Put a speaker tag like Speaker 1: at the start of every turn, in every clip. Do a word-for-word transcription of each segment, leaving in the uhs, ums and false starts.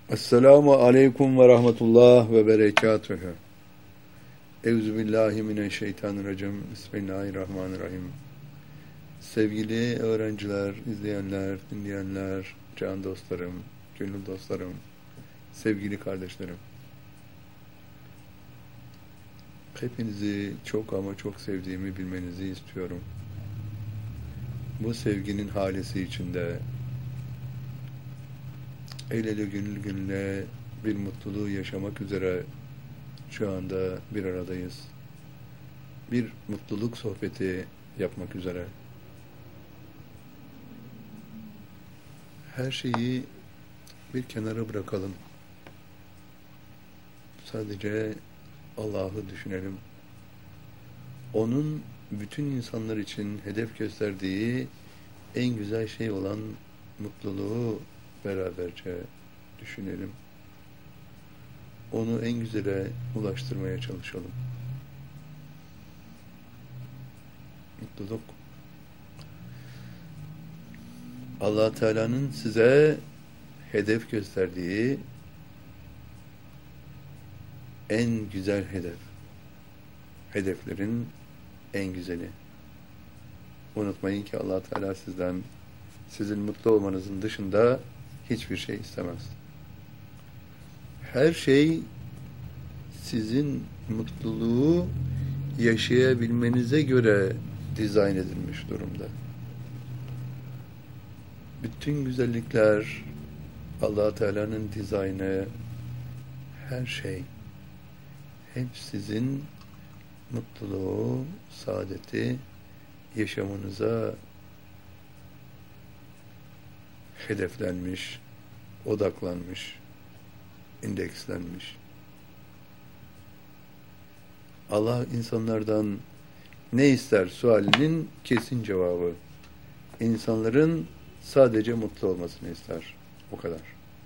Speaker 1: Esselamu aleyküm ve rahmetullah ve berekatühü. Euzubillahimineşşeytanirracim. Bismillahirrahmanirrahim. Sevgili öğrenciler, izleyenler, dinleyenler, can dostlarım, gönül dostlarım, sevgili kardeşlerim. Hepinizi çok ama çok sevdiğimi bilmenizi istiyorum. Bu sevginin halisi içinde el ele gönül gönüle bir mutluluğu yaşamak üzere şu anda bir aradayız. Bir mutluluk sohbeti yapmak üzere. Her şeyi bir kenara bırakalım. Sadece Allah'ı düşünelim. Onun bütün insanlar için hedef gösterdiği en güzel şey olan mutluluğu beraberce düşünelim. Onu en güzele ulaştırmaya çalışalım. Mutluluk. Allah Teala'nın size hedef gösterdiği en güzel hedef. Hedeflerin en güzeli. Unutmayın ki Allah Teala sizden, sizin mutlu olmanızın dışında hiçbir şey istemez. Her şey sizin mutluluğu yaşayabilmenize göre dizayn edilmiş durumda. Bütün güzellikler, Allah Teala'nın dizaynı, her şey hep sizin mutluluğu, saadeti yaşamanıza hedeflenmiş, odaklanmış, indekslenmiş. Allah insanlardan ne ister sualinin kesin cevabı. İnsanların sadece mutlu olmasını ister. O kadar.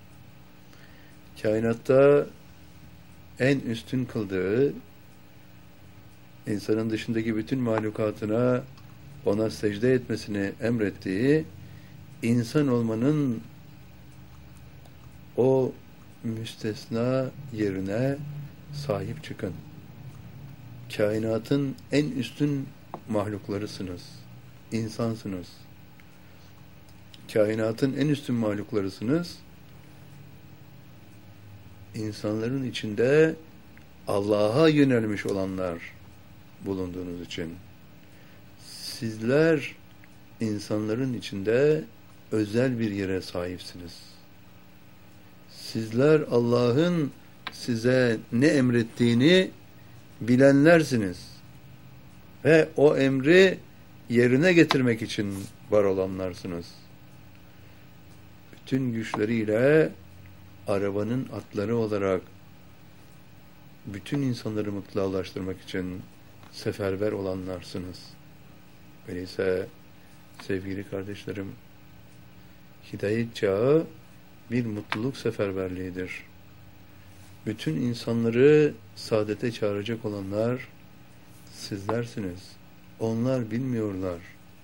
Speaker 1: Kainatta en üstün kıldığı, insanın dışındaki bütün mahlukatına ona secde etmesini emrettiği, insan olmanın o müstesna yerine sahip çıkın. Kainatın en üstün mahluklarısınız. İnsansınız. Kainatın en üstün mahluklarısınız. İnsanların içinde Allah'a yönelmiş olanlar bulunduğunuz için. Sizler insanların içinde özel bir yere sahipsiniz. Sizler Allah'ın size ne emrettiğini bilenlersiniz. Ve o emri yerine getirmek için var olanlarsınız. Bütün güçleriyle arabanın atları olarak bütün insanları mutluluğa ulaştırmak için seferber olanlarsınız. Öyleyse sevgili kardeşlerim, hidayet çağı bir mutluluk seferberliğidir. Bütün insanları saadete çağıracak olanlar sizlersiniz. Onlar bilmiyorlar.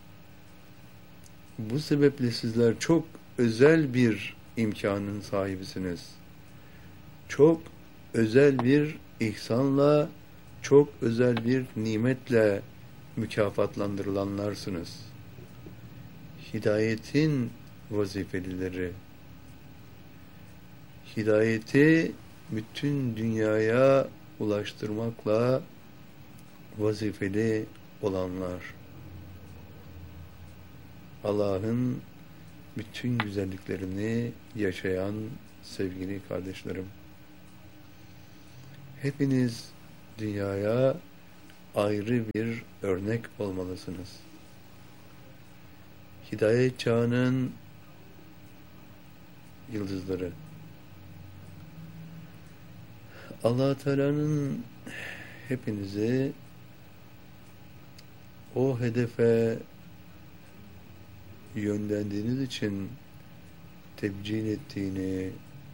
Speaker 1: Bu sebeple sizler çok özel bir imkanın sahibisiniz. Çok özel bir ihsanla, çok özel bir nimetle mükafatlandırılanlarsınız. Hidayetin vazifelileri. Hidayeti bütün dünyaya ulaştırmakla vazifeli olanlar. Allah'ın bütün güzelliklerini yaşayan sevgili kardeşlerim. Hepiniz dünyaya ayrı bir örnek olmalısınız. Hidayet çağının yıldızları. Allah Teala'nın hepinizi o hedefe yönlendiğiniz için tebcil ettiğini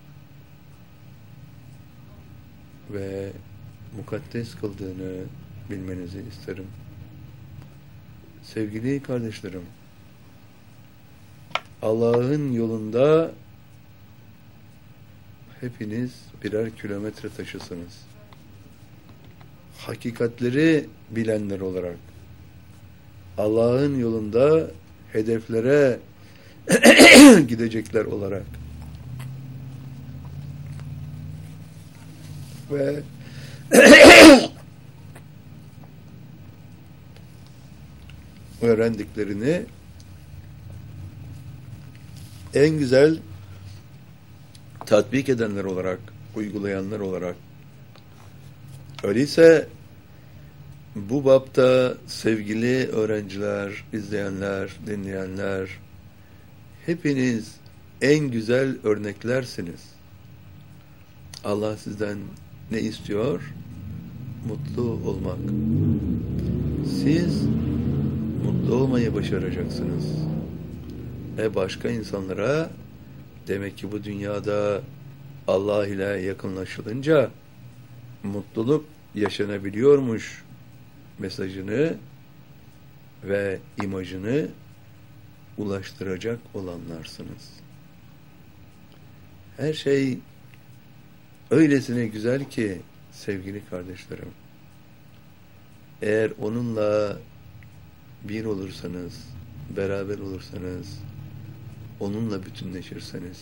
Speaker 1: ve mukaddes kıldığını bilmenizi isterim. Sevgili kardeşlerim, Allah'ın yolunda hepiniz birer kilometre taşısınız. Hakikatleri bilenler olarak, Allah'ın yolunda hedeflere gidecekler olarak ve öğrendiklerini en güzel tatbik edenler olarak, uygulayanlar olarak. Öyleyse bu bapta sevgili öğrenciler, izleyenler, dinleyenler, hepiniz en güzel örneklersiniz. Allah sizden ne istiyor? Mutlu olmak. Siz mutlu olmayı başaracaksınız. E başka insanlara, demek ki bu dünyada Allah ile yakınlaşılınca mutluluk yaşanabiliyormuş mesajını ve imajını ulaştıracak olanlarsınız. Her şey öylesine güzel ki sevgili kardeşlerim, eğer onunla bir olursanız, beraber olursanız, onunla bütünleşirseniz,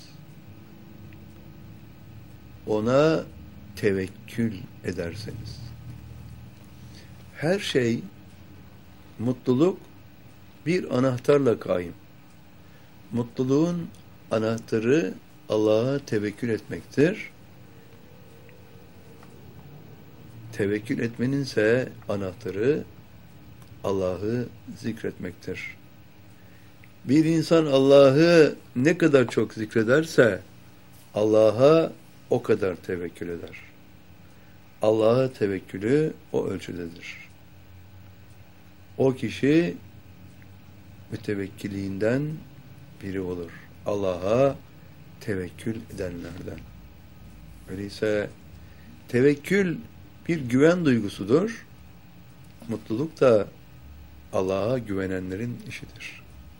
Speaker 1: ona tevekkül ederseniz, her şey, mutluluk bir anahtarla kaim. Mutluluğun anahtarı Allah'a tevekkül etmektir. Tevekkül etmeninse anahtarı Allah'ı zikretmektir. Bir insan Allah'ı ne kadar çok zikrederse Allah'a o kadar tevekkül eder. Allah'a tevekkülü o ölçüdedir. O kişi mütevekkiliğinden biri olur. Allah'a tevekkül edenlerden. Öyleyse tevekkül bir güven duygusudur. Mutluluk da Allah'a güvenenlerin işidir.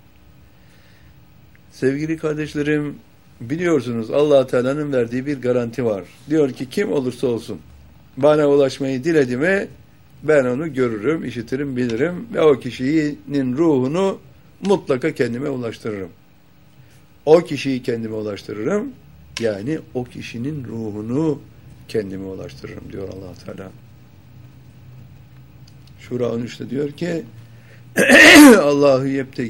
Speaker 1: Sevgili kardeşlerim, biliyorsunuz Allah Teala'nın verdiği bir garanti var. Diyor ki kim olursa olsun bana ulaşmayı diledi mi ben onu görürüm, işitirim, bilirim ve o kişinin ruhunu mutlaka kendime ulaştırırım. O kişiyi kendime ulaştırırım. Yani o kişinin ruhunu kendime ulaştırırım diyor Allah Teala. Şura on üçte diyor ki Allahu yebtegi